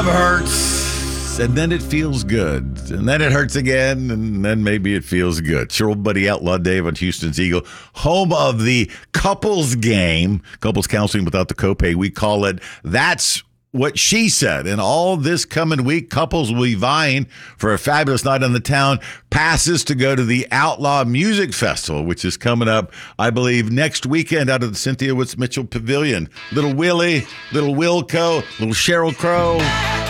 hurts, and then it feels good, and then it hurts again, and then maybe it feels good. It's your old buddy Outlaw Dave on Houston's Eagle, home of the couples game, couples counseling without the copay. We call it That's What She Said. And all this coming week, couples will be vying for a fabulous night in the town. Passes to go to the Outlaw Music Festival, which is coming up, I believe, next weekend out of the Cynthia Woods Mitchell Pavilion. Little Willie, little Wilco, little Sheryl Crow.